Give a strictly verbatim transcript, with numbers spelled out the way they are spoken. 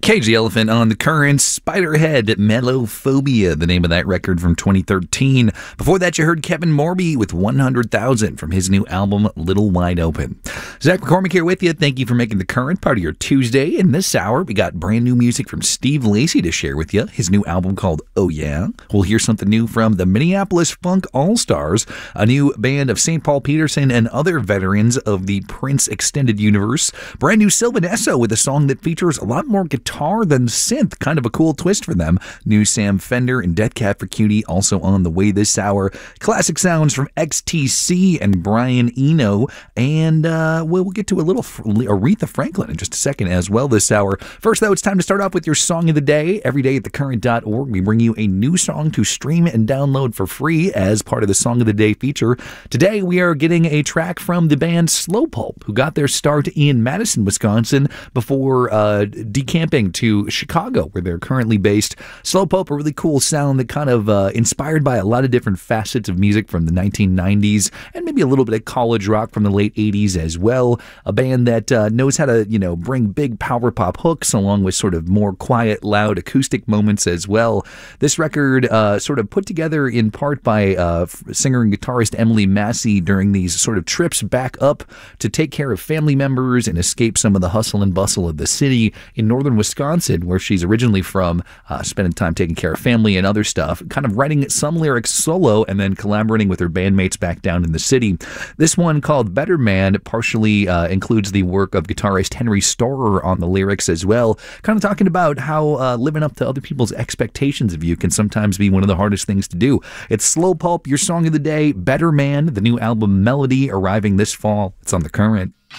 Cage the Elephant on the Current, Spiderhead, Mellophobia, the name of that record from twenty thirteen. Before that, you heard Kevin Morby with one hundred thousand from his new album, Little Wide Open. Zach McCormick here with you. Thank you for making the Current part of your Tuesday. In this hour, we got brand new music from Steve Lacy to share with you. His new album called Oh Yeah. We'll hear something new from the Minneapolis Funk All-Stars, a new band of Saint Paul Peterson and other veterans of the Prince extended universe. Brand new Sylvan Esso with a song that features a lot more guitar than synth, kind of a cool twist for them. New Sam Fender and Death Cab for Cutie also on the way this hour. Classic sounds from X T C and Brian Eno, and uh, we'll get to a little Aretha Franklin in just a second as well this hour. First, though, it's time to start off with your song of the day. Every day at the current dot org, we bring you a new song to stream and download for free as part of the Song of the Day feature. Today, we are getting a track from the band Slow Pulp, who got their start in Madison, Wisconsin, before uh, decamping to Chicago, where they're currently based. Slow Pulp, a really cool sound that kind of uh, inspired by a lot of different facets of music from the nineteen nineties and maybe a little bit of college rock from the late eighties as well. A band that uh, knows how to, you know, bring big power pop hooks along with sort of more quiet, loud acoustic moments as well. This record uh, sort of put together in part by uh, singer and guitarist Emily Massey during these sort of trips back up to take care of family members and escape some of the hustle and bustle of the city in northern Wisconsin. Wisconsin, where she's originally from, uh, spending time taking care of family and other stuff, kind of writing some lyrics solo and then collaborating with her bandmates back down in the city. This one, called Better Man, partially uh, includes the work of guitarist Henry Storer on the lyrics as well, kind of talking about how uh, living up to other people's expectations of you can sometimes be one of the hardest things to do. It's Slow Pulp, your song of the day, Better Man, the new album Melody, arriving this fall. It's on the Current.